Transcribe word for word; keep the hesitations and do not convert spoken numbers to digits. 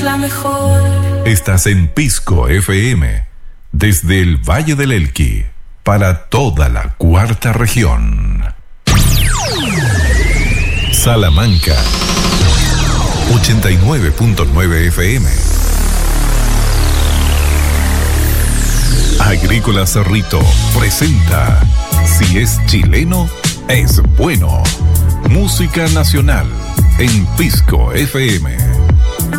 la mejor. Estás en Pisco F M, desde el Valle del Elqui, para toda la cuarta región. Salamanca, ochenta y nueve punto nueve F M. Agrícola Cerrito presenta Si es chileno, es bueno. Música nacional en Pisco F M.